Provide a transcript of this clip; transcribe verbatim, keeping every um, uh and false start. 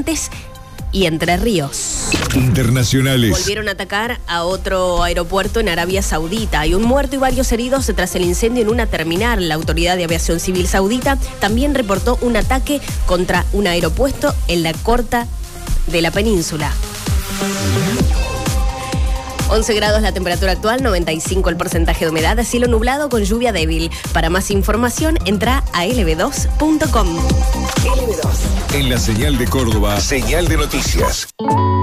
Corrientes y Entre Ríos. Internacionales. Volvieron a atacar a otro aeropuerto en Arabia Saudita. Hay un muerto y varios heridos tras el incendio en una terminal. La Autoridad de Aviación Civil Saudita también reportó un ataque contra un aeropuerto en la costa de la península. once grados la temperatura actual, noventa y cinco el porcentaje de humedad, cielo nublado con lluvia débil. Para más información, entra a ele be dos punto com. ele be dos. En la señal de Córdoba, señal de noticias.